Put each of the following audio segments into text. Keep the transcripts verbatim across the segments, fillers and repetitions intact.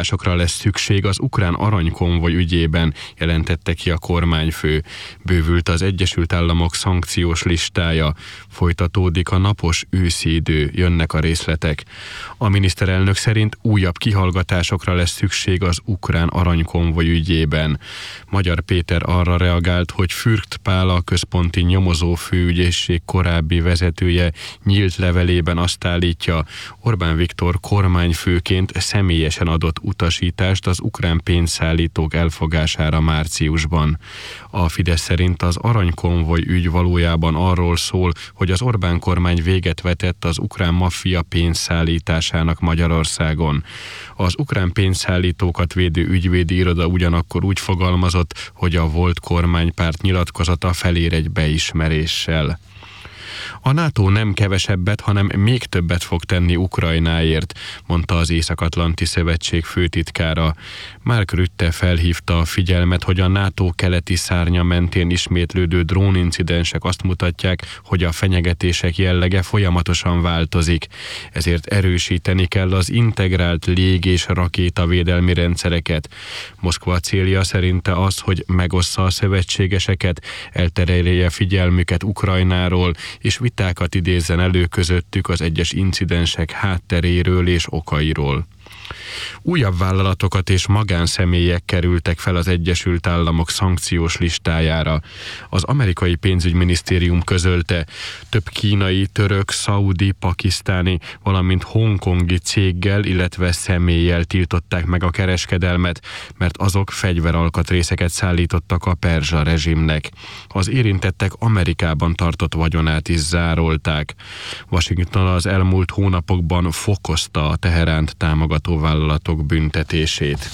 kihallgatásokra lesz szükség az ukrán aranykonvoj ügyében, jelentette ki a kormányfő. Bővült az Egyesült Államok szankciós listája. Folytatódik a napos őszi idő, jönnek a részletek. A miniszterelnök szerint újabb kihallgatásokra lesz szükség az ukrán aranykonvoj ügyében. Magyar Péter arra reagált, hogy Fürkt Pál, a központi nyomozó főügyészség korábbi vezetője nyílt levelében azt állítja, Orbán Viktor kormányfőként személyesen adott utasítást az ukrán pénzszállítók elfogására márciusban. A Fidesz szerint az aranykonvoj ügy valójában arról szól, hogy az Orbán kormány véget vetett az ukrán maffia pénzszállításának Magyarországon. Az ukrán pénzszállítókat védő ügyvédi iroda ugyanakkor úgy fogalmazott, hogy a volt kormánypárt nyilatkozata felér egy beismeréssel. A NATO nem kevesebbet, hanem még többet fog tenni Ukrajnáért, mondta az Észak-Atlanti Szövetség főtitkára. Mark Rutte felhívta a figyelmet, hogy a NATO keleti szárnya mentén ismétlődő drónincidensek azt mutatják, hogy a fenyegetések jellege folyamatosan változik. Ezért erősíteni kell az integrált lég- és rakétavédelmi rendszereket. Moszkva célja szerinte az, hogy megossza a szövetségeseket, elterelje figyelmüket Ukrajnáról, és vitákat idézzen elő közöttük az egyes incidensek hátteréről és okairól. Újabb vállalatokat és magánszemélyek kerültek fel az Egyesült Államok szankciós listájára. Az amerikai pénzügyminisztérium közölte, több kínai, török, szaudi, pakisztáni, valamint hongkongi céggel, illetve személlyel tiltották meg a kereskedelmet, mert azok fegyveralkatrészeket szállítottak a perzsa rezsimnek. Az érintettek Amerikában tartott vagyonát is zárolták. Washington az elmúlt hónapokban fokozta a Teheránt támogató vállalatok büntetését.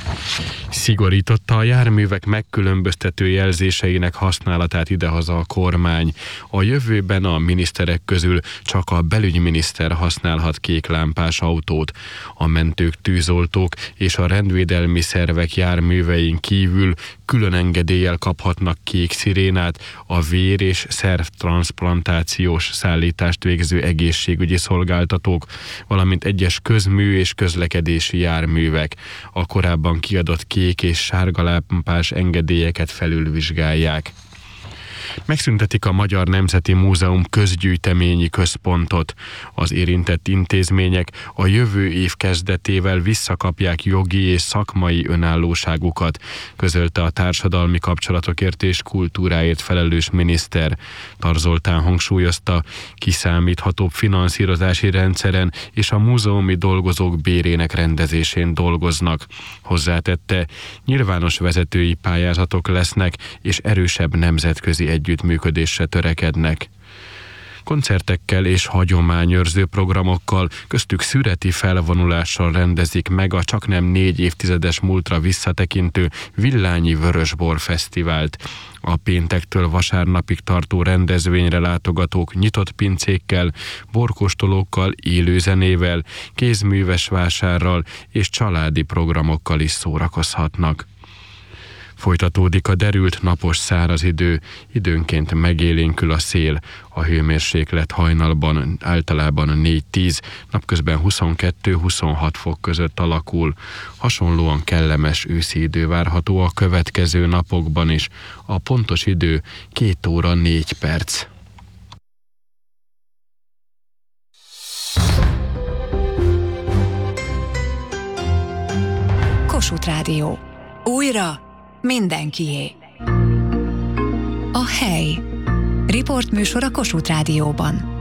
Szigorította a járművek megkülönböztető jelzéseinek használatát idehaza a kormány. A jövőben a miniszterek közül csak a belügyminiszter használhat kéklámpás autót. A mentők, tűzoltók és a rendvédelmi szervek járművein kívül külön engedéllyel kaphatnak kék szirénát a vér- és szervtranszplantációs szállítást végző egészségügyi szolgáltatók, valamint egyes közmű és közlekedési járművek. A korábban kiadott kék és sárga lámpás engedélyeket felülvizsgálják. Megszüntetik a Magyar Nemzeti Múzeum közgyűjteményi központot. Az érintett intézmények a jövő év kezdetével visszakapják jogi és szakmai önállóságukat, közölte a társadalmi kapcsolatokért és kultúráért felelős miniszter. Tar Zoltán hangsúlyozta, kiszámíthatóbb finanszírozási rendszeren és a múzeumi dolgozók bérének rendezésén dolgoznak. Hozzátette, nyilvános vezetői pályázatok lesznek, és erősebb nemzetközi együttműködésre törekednek. Koncertekkel és hagyományőrző programokkal, köztük szüreti felvonulással rendezik meg a csaknem négy évtizedes múltra visszatekintő Villányi Vörösbor Fesztivált. A péntektől vasárnapig tartó rendezvényre látogatók nyitott pincékkel, borkóstolókkal, élőzenével, kézműves vásárral és családi programokkal is szórakozhatnak. Folytatódik a derült napos száraz idő, időnként megélénkül a szél, a hőmérséklet hajnalban általában négy-tíz, napközben huszonkettő-huszonhat fok között alakul. Hasonlóan kellemes őszi idő várható a következő napokban is, a pontos idő két óra négy perc. Kossuth Rádió. Újra mindenkié. A hely. Riportműsor a Kossuth Rádióban.